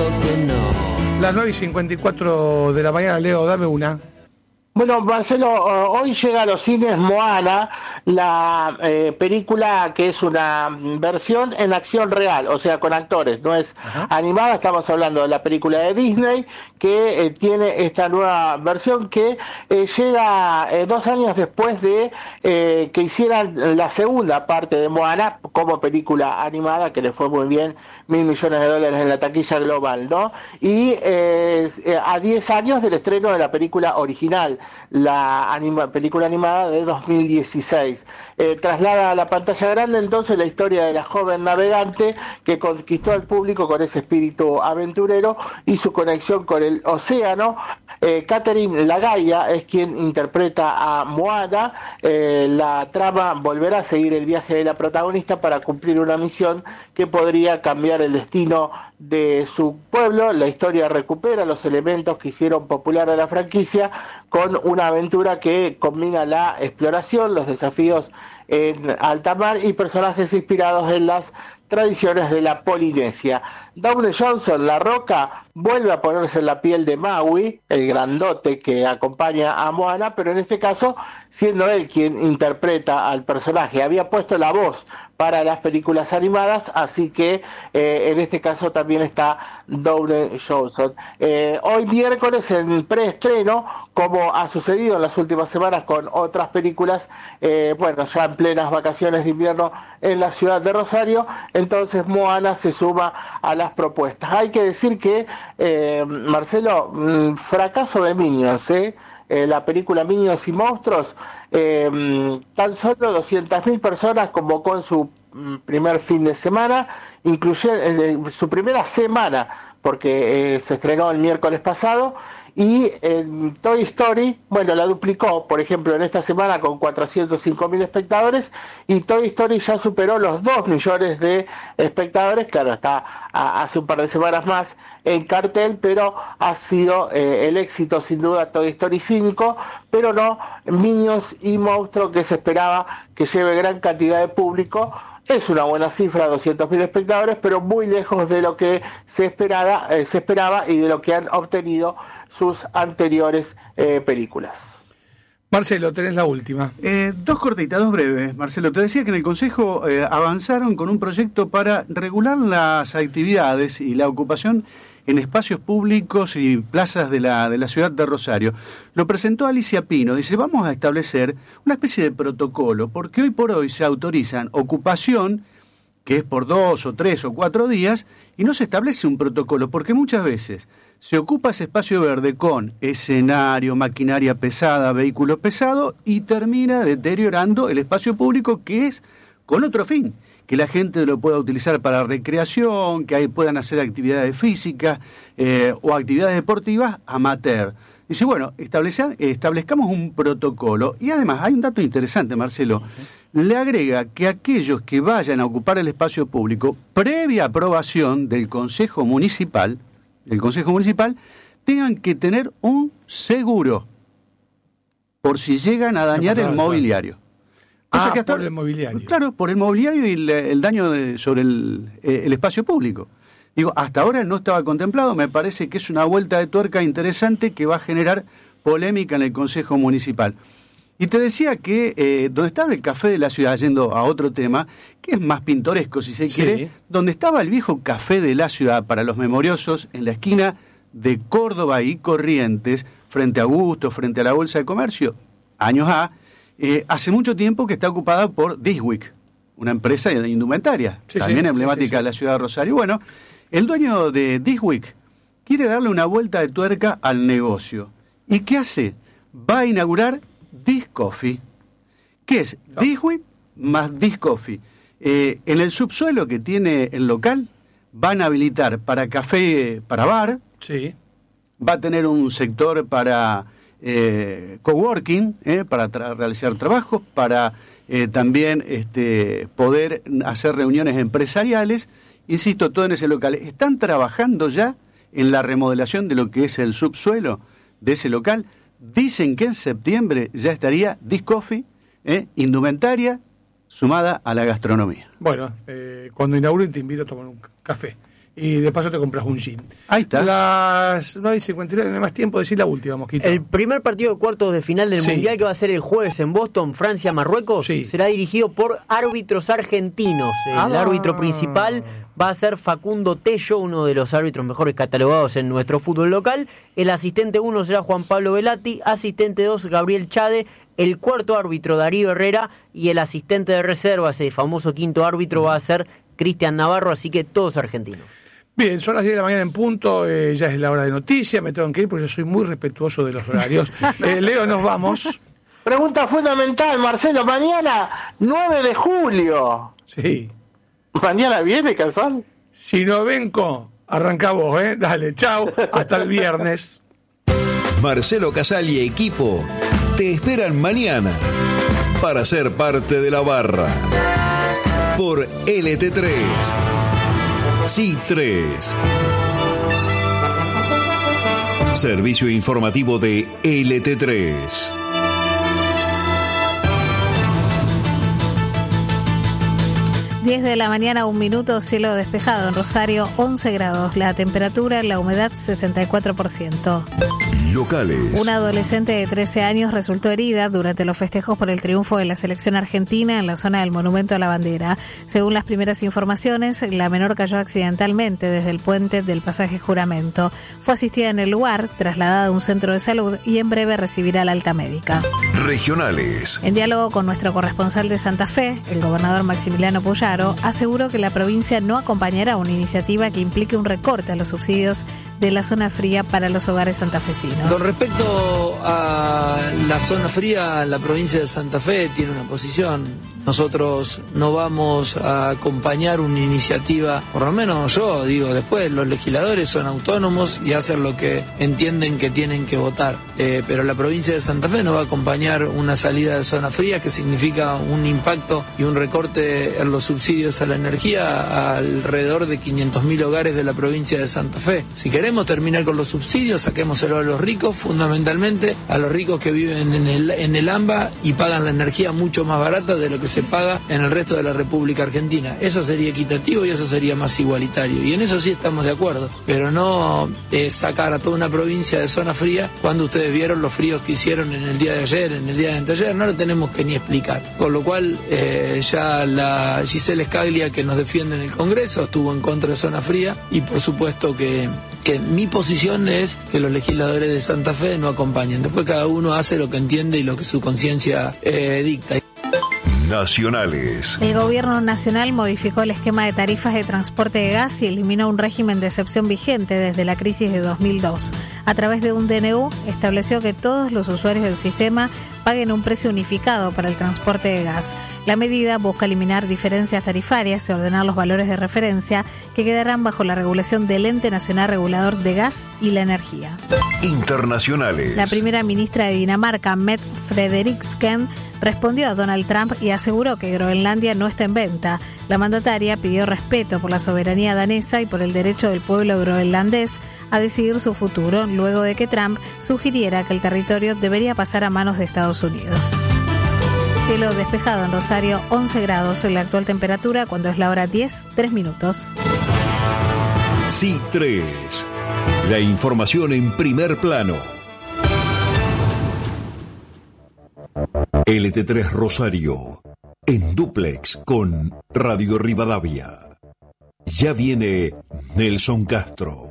Las 9:54 de la mañana, Leo, dame una. Bueno, Marcelo, hoy llega a los cines Moana, la película que es una versión en acción real, o sea, con actores, no es animada. Estamos hablando de la película de Disney que tiene esta nueva versión que llega 2 años después de que hicieran la segunda parte de Moana como película animada, que le fue muy bien, $1.000 millones en la taquilla global, ¿no? Y a 10 años del estreno de la película original, la película animada de 2016. Traslada a la pantalla grande entonces la historia de la joven navegante que conquistó al público con ese espíritu aventurero y su conexión con el océano. Catherine Lagaya es quien interpreta a Moana. La trama volverá a seguir el viaje de la protagonista para cumplir una misión que podría cambiar el destino de su pueblo. La historia recupera los elementos que hicieron popular a la franquicia con una aventura que combina la exploración, los desafíos en alta mar y personajes inspirados en las tradiciones de la Polinesia. Dwayne Johnson, La Roca, vuelve a ponerse en la piel de Maui, el grandote que acompaña a Moana, pero en este caso siendo él quien interpreta al personaje. Había puesto la voz para las películas animadas, así que en este caso también está Dwayne Johnson. Hoy miércoles en preestreno, como ha sucedido en las últimas semanas con otras películas, bueno, ya en plenas vacaciones de invierno en la ciudad de Rosario, entonces Moana se suma a las propuestas. Hay que decir que, Marcelo, fracaso de Minions, la película Minions y Monstruos, tan solo 200.000 personas convocó en su primer fin de semana, incluyendo su primera semana, porque se estrenó el miércoles pasado, y Toy Story, bueno, la duplicó, por ejemplo, en esta semana con 405.000 espectadores, y Toy Story ya superó los 2 millones de espectadores. Claro, está hace un par de semanas más en cartel, pero ha sido el éxito sin duda Toy Story 5, pero no Minions y Monstruos, que se esperaba que lleve gran cantidad de público. Es una buena cifra, 200.000 espectadores, pero muy lejos de lo que se esperaba y de lo que han obtenido sus anteriores películas. Marcelo, tenés la última. 2 cortitas, 2 breves. Marcelo, te decía que en el Consejo avanzaron con un proyecto para regular las actividades y la ocupación en espacios públicos y plazas de la ciudad de Rosario. Lo presentó Alicia Pino. Dice, vamos a establecer una especie de protocolo, porque hoy por hoy se autorizan ocupación, que es por 2 o 3 o 4 días, y no se establece un protocolo, porque muchas veces se ocupa ese espacio verde con escenario, maquinaria pesada, vehículo pesado, y termina deteriorando el espacio público, que es con otro fin, que la gente lo pueda utilizar para recreación, que ahí puedan hacer actividades físicas o actividades deportivas amateur. Dice, bueno, establezcamos un protocolo. Y además hay un dato interesante, Marcelo. Le agrega que aquellos que vayan a ocupar el espacio público, previa aprobación del Consejo Municipal, tengan que tener un seguro por si llegan a dañar el mobiliario. Por el mobiliario. Claro, por el mobiliario y el daño sobre el espacio público. Digo, hasta ahora no estaba contemplado, me parece que es una vuelta de tuerca interesante que va a generar polémica en el Consejo Municipal. Y te decía que donde estaba el café de la ciudad, yendo a otro tema, que es más pintoresco si se quiere, donde estaba el viejo café de la ciudad para los memoriosos, en la esquina de Córdoba y Corrientes, frente a Augusto, frente a la Bolsa de Comercio, años hace mucho tiempo que está ocupada por Diswick, una empresa de indumentaria, también emblemática de la ciudad de Rosario. Bueno, el dueño de Diswick quiere darle una vuelta de tuerca al negocio. ¿Y qué hace? Va a inaugurar Discoffee. ¿Qué es? Diswick más Discoffee. En el subsuelo que tiene el local van a habilitar para café, para bar. Sí. Va a tener un sector para coworking, para realizar trabajos, para también poder hacer reuniones empresariales. Insisto, todo en ese local. Están trabajando ya en la remodelación de lo que es el subsuelo de ese local. Dicen que en septiembre ya estaría Discoffee, indumentaria, sumada a la gastronomía. Bueno, cuando inauguren te invito a tomar un café y de paso te compras un gin. Ahí está. Las 9:59, no hay más tiempo, decir la última, Mosquito. El primer partido de cuartos de final del Sí. Mundial, que va a ser el jueves en Boston, Francia-Marruecos, Sí. será dirigido por árbitros argentinos. El árbitro principal va a ser Facundo Tello, uno de los árbitros mejores catalogados en nuestro fútbol local. El asistente 1 será Juan Pablo Velati, asistente 2 Gabriel Chade, el cuarto árbitro Darío Herrera y el asistente de reserva, ese famoso quinto árbitro, va a ser Cristian Navarro, así que todos argentinos. Bien, son las 10 de la mañana en punto, ya es la hora de noticias, me tengo que ir porque yo soy muy respetuoso de los horarios. Leo, nos vamos. Pregunta fundamental, Marcelo, mañana 9 de julio. Sí. ¿Mañana viene, Cazón? Si no vengo, arranca vos, Dale, chao, hasta el viernes. Marcelo Casal y equipo te esperan mañana para ser parte de la barra por LT3. Sí 3. Servicio informativo de LT3. 10 de la mañana, 1 minuto, cielo despejado en Rosario, 11 grados, la temperatura, la humedad 64%. Locales. Una adolescente de 13 años resultó herida durante los festejos por el triunfo de la selección argentina en la zona del Monumento a la Bandera. Según las primeras informaciones, la menor cayó accidentalmente desde el puente del pasaje Juramento. Fue asistida en el lugar, trasladada a un centro de salud y en breve recibirá la alta médica. Regionales. En diálogo con nuestro corresponsal de Santa Fe, el gobernador Maximiliano Puyaro aseguró que la provincia no acompañará una iniciativa que implique un recorte a los subsidios de la zona fría para los hogares santafesinos. Con respecto a la zona fría, la provincia de Santa Fe tiene una posición. Nosotros no vamos a acompañar una iniciativa, por lo menos yo digo, después los legisladores son autónomos y hacen lo que entienden que tienen que votar. Pero la provincia de Santa Fe no va a acompañar una salida de zona fría, que significa un impacto y un recorte en los subsidios a la energía a alrededor de 500.000 hogares de la provincia de Santa Fe. Si queremos terminar con los subsidios, saquémoselo a los ricos, fundamentalmente a los ricos que viven en el AMBA y pagan la energía mucho más barata de lo que se paga en el resto de la República Argentina. Eso sería equitativo y eso sería más igualitario. Y en eso sí estamos de acuerdo. Pero no sacar a toda una provincia de zona fría cuando ustedes vieron los fríos que hicieron en el día de ayer, en el día de anteayer, no lo tenemos que ni explicar. Con lo cual, ya la Gisela Scaglia, que nos defiende en el Congreso, estuvo en contra de zona fría y por supuesto que mi posición es que los legisladores de Santa Fe no acompañen. Después cada uno hace lo que entiende y lo que su conciencia dicta. Nacionales. El gobierno nacional modificó el esquema de tarifas de transporte de gas y eliminó un régimen de excepción vigente desde la crisis de 2002. A través de un DNU estableció que todos los usuarios del sistema paguen un precio unificado para el transporte de gas. La medida busca eliminar diferencias tarifarias y ordenar los valores de referencia que quedarán bajo la regulación del Ente Nacional Regulador de Gas y la Energía. Internacionales. La primera ministra de Dinamarca, Mette Frederiksen, respondió a Donald Trump y aseguró que Groenlandia no está en venta. La mandataria pidió respeto por la soberanía danesa y por el derecho del pueblo groenlandés a decidir su futuro, luego de que Trump sugiriera que el territorio debería pasar a manos de Estados Unidos. Cielo despejado en Rosario, 11 grados en la actual temperatura, cuando es la hora 10, 3 minutos. Sí 3. La información en primer plano. LT3 Rosario, en dúplex con Radio Rivadavia. Ya viene Nelson Castro.